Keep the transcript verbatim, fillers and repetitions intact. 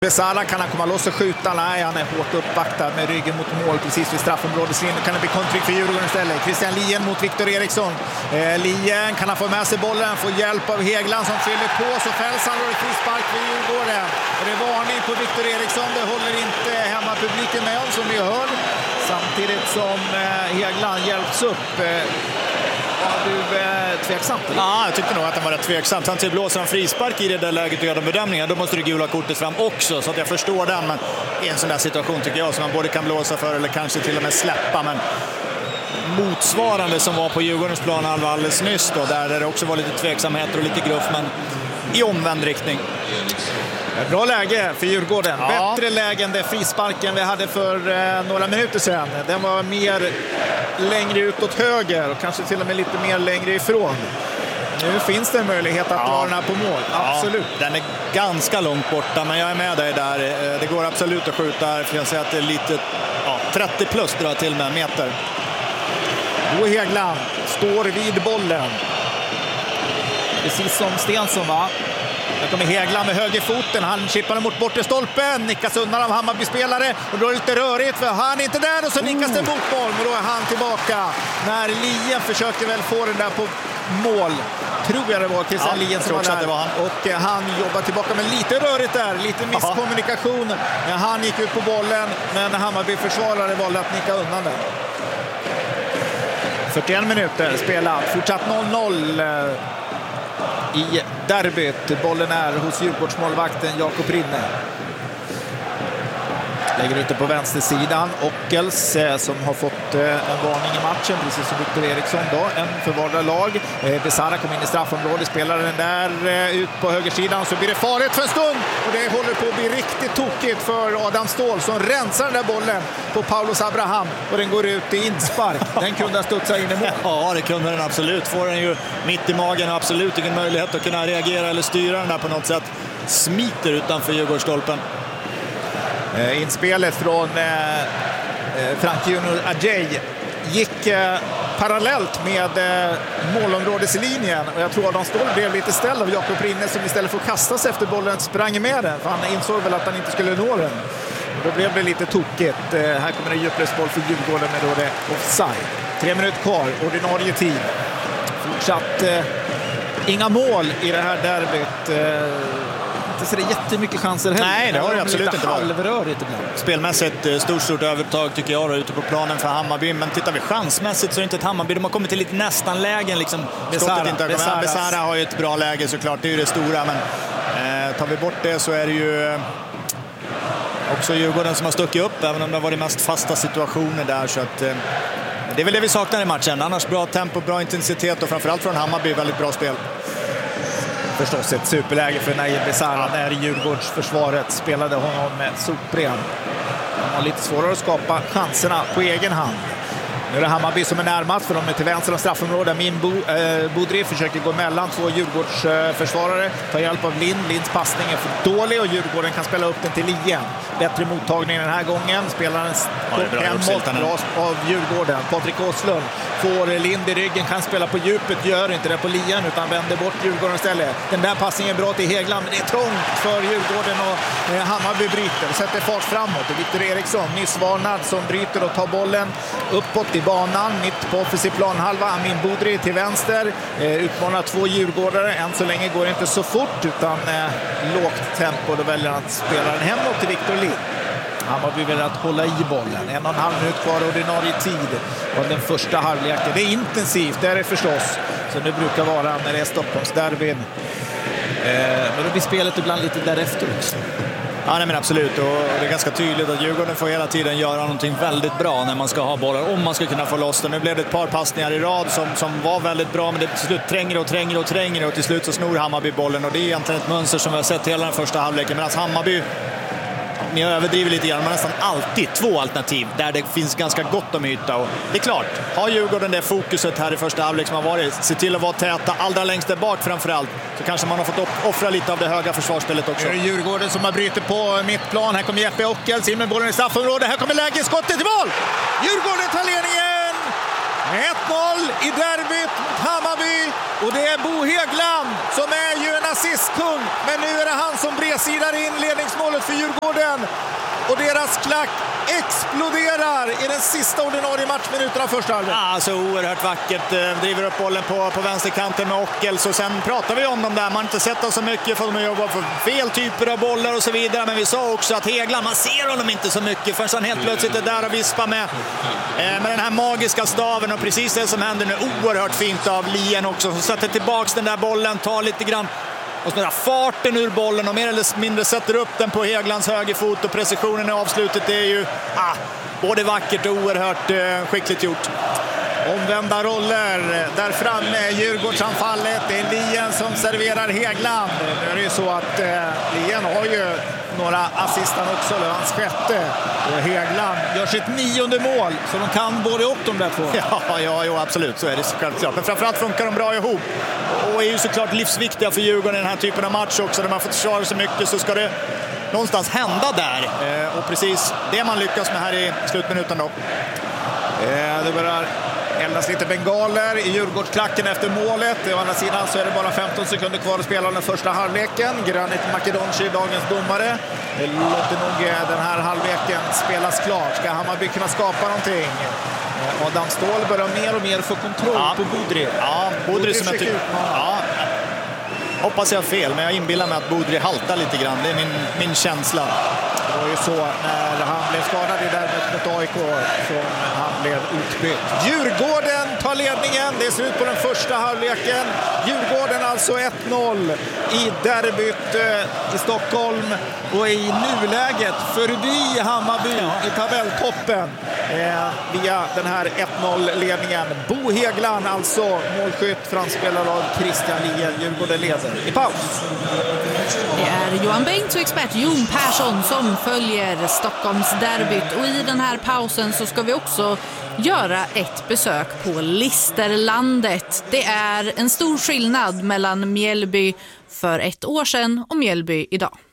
Besara, kan han komma loss och skjuta? Nej, han är hårt uppvaktad med ryggen mot mål precis vid straffområdeslinjen. Kan det bli kontring för Djurgården istället? Christian Lien mot Viktor Eriksson. Eh, Lien, kan han få med sig bollen? Får hjälp av Hegland som fyller på, så fälls han och frispark för Djurgården. Och det är varning på Viktor Eriksson. Det håller inte hemma publiken med om, som vi hör. Samtidigt som eh, Hegland hjälps upp. Eh, Var du eh, tveksam? Ja, jag tyckte nog att han var rätt tveksam. Samtidigt blåser han frispark i det där läget och gör de bedömningar. Då måste det gula kortet fram också, så att jag förstår den. Men i en sån där situation tycker jag som man både kan blåsa för eller kanske till och med släppa. Men motsvarande som var på Djurgårdens plan alldeles nyss då, där det också var lite tveksamheter och lite gruff, men i omvänd riktning. Bra läge för Djurgården. Ja. Bättre läge än det frisparken vi hade för eh, några minuter sedan. Den var mer längre utåt höger och kanske till och med lite mer längre ifrån. Nu finns det en möjlighet att ja. dra den här på mål. Absolut. Ja, den är ganska långt borta, men jag är med dig där. Det går absolut att skjuta, för jag säger att det är lite ja, trettio plus drar till med meter. Då Hegland står vid bollen. Precis som Stensson, va? Nu kommer Hegland med högerfoten. Han chippar mot bortre stolpen. Nickas undan av Hammarby-spelare. Och då är det lite rörigt, för han är inte där. Och så nickas det mot mål. Och då är han tillbaka. När Lien försöker väl få den där på mål. Tror jag det var Christian ja, Lien som var där. Det var han. Och eh, han jobbar tillbaka. Men lite rörigt där. Lite misskommunikation. Ja, han gick ut på bollen. Men Hammarby-försvarare valde att nicka undan den. fyrtioen minuter spelat. Fortsatt noll noll i derbyt. Bollen är hos Djurgårdsmålvakten Jakob Rinne. Lägger ute på vänstersidan. Ockels eh, som har fått eh, en varning i matchen, precis som Viktor Eriksson då. En för vardera lag. Eh, Besara kom in i straffområdet, spelar den där eh, ut på högersidan, så blir det farligt för en stund. Och det håller på att bli riktigt tokigt för Adam Ståhl som rensar den där bollen på Paulus Abraham. Och den går ut i inspark. Den kunde ha studsat in i mål. Ja, det kunde den absolut. Får den ju mitt i magen och absolut ingen möjlighet att kunna reagera eller styra den där på något sätt. Smiter utanför Djurgårdsstolpen. Eh, inspelet från eh, eh, Frank Junior Ajay gick eh, parallellt med eh, målområdeslinjen, och jag tror att de Ståhl blev lite ställd av Jakob Rinne som istället för att kasta sig efter bollen sprang med den, för han insåg väl att han inte skulle nå den. Och då blev det lite tokigt. Eh, här kommer det djupledsboll för Djurgården med då det offside. Tre minuter kvar, ordinarie tid. Fortsatt eh, inga mål i det här derbyt. Eh, Så det är jättemycket chanser heller. Nej, det har det absolut inte varit. Spelmässigt stort, stort övertag tycker jag då, ute på planen för Hammarby. Men tittar vi chansmässigt så är det inte ett Hammarby. De har kommit till lite nästan lägen. Liksom. Besara, inte Besara. Besara har ju ett bra läge såklart. Det är ju det stora. Men eh, tar vi bort det så är det ju eh, också Djurgården som har stuckit upp. Även om det har varit mest fasta situationer där. Så att, eh, det är väl det vi saknar i matchen. Annars bra tempo, bra intensitet och framförallt från Hammarby väldigt bra spel. Förstås ett superläge för Nair Besara när Djurgårdsförsvaret spelade honom med sopren. De har lite svårare att skapa chanserna på egen hand. Nu är det Hammarby som är närmast, för de är till vänster av straffområdet. Min Bo, eh, Bodri försöker gå mellan två Djurgårdsförsvarare. Eh, tar hjälp av Lind. Linds passning är för dålig och Djurgården kan spela upp den till Lien. Bättre mottagning den här gången. Spelaren står hemåt av Djurgården. Patrik Åslund får Lind i ryggen, kan spela på djupet. Gör inte det på Lien utan vänder bort Djurgården istället. Den där passningen är bra till Hegland, men det är trångt för Djurgården och eh, Hammarby bryter. Sätter fart framåt. Viktor Eriksson, nyss varnad, som bryter och tar bollen uppåt i banan, mitt på offensiv planhalva. Amin Bodri till vänster, eh, utmanar två djurgårdare. Än så länge går det inte så fort utan eh, lågt tempo. Då väljer han att spela den hemåt till Viktor Lind. Hammarby vill att hålla i bollen. En och en halv minut kvar ordinarie tid av den första halvleken. Det är intensivt, det är det förstås. Så det brukar vara när det är Stockholmsderbyn. Eh, men då blir spelet ibland lite därefter också. Ja, nej, men absolut. Och det är ganska tydligt att Djurgården får hela tiden göra någonting väldigt bra när man ska ha bollar, om man ska kunna få loss den. Nu blev det ett par passningar i rad som, som var väldigt bra, men det till slut tränger och tränger och tränger och till slut så snor Hammarby bollen, och det är egentligen ett mönster som vi har sett hela den första halvleken. Medan Hammarby, ni överdriver lite grann, men nästan alltid två alternativ där det finns ganska gott om yta. Och det är klart, har Djurgården det fokuset här i första halvlek som har varit, se till att vara täta allra längst där bak framförallt, så kanske man har fått offra lite av det höga försvarsspelet också. Det är Djurgården som har bryter på mittplan. Här kommer Jeppe Ockels in med bollen i straffområdet. Här kommer lägesskottet till mål! Djurgården tar ledningen! ett noll i derbyt mot Hammarby, och det är Bo Häggland som är ju en assistkung, men nu är det han som bredsidar in ledningsmålet för Djurgården, och deras klack exploderar i den sista ordinarie matchminuten av första halvlek. Ja, så oerhört vackert. Driver upp bollen på, på vänsterkanten med Ockels, och sen pratar vi om dem där. Man har inte sett dem så mycket för att de jobbar för fel typer av bollar och så vidare, men vi sa också att Häggland, man ser honom inte så mycket förrän han helt plötsligt är där och vispar med, eh, med den här magiska staven, och precis det som händer nu, oerhört fint av Lien också, som sätter tillbaks den där bollen, tar lite grann och så farten ur bollen och mer eller mindre sätter upp den på Hägglands högerfot, och precisionen i avslutet är ju ah, både vackert och oerhört eh, skickligt gjort. Omvända roller där framme, Djurgårdsanfallet. Det är Lien som serverar Häggland. Nu är det ju så att eh, Lien har ju några assistan också, eller hans sjätte. Och Häggland gör sitt nionde mål, så de kan både och de där två. Ja, ja, jo, absolut, så är det självklart. Men framförallt funkar de bra ihop. Och är ju såklart livsviktiga för Djurgården i den här typen av match också. När man får försvara så mycket så ska det någonstans hända där. Eh, och precis det man lyckas med här i slutminuten då. Eh, det börjar eldas lite bengaler i Djurgårdsklacken efter målet. Å andra sidan så är det bara femton sekunder kvar att spela den första halvleken. Granit Makedonci, dagens domare, det låter nog den här halvleken spelas klart. Ska Hammarby kunna skapa någonting? Adam Ståhl börjar mer och mer få kontroll ja. på Bodri. Ja, Bodri som jag tycker... Ja, hoppas jag har fel, men jag inbillar mig att Bodri haltar lite grann. Det är min, min känsla. Det var ju så när han blev skadad i derbyt mot A I K som han blev utbytt. Djurgården tar ledningen. Det är slut på den första halvleken. Djurgården alltså ett noll i derbyt i Stockholm, och i nuläget förbi Hammarby ja. i tabelltoppen eh, via den här ett noll-ledningen. Bo Häggland alltså målskytt, framspelad av Christian Lien. Djurgården leder i paus. Det är Johan Bengt och expert Jon Persson som följer Stockholms derbyt, och i den här pausen så ska vi också göra ett besök på Listerlandet. Det är en stor skillnad mellan Mjällby för ett år sedan och Mjällby idag.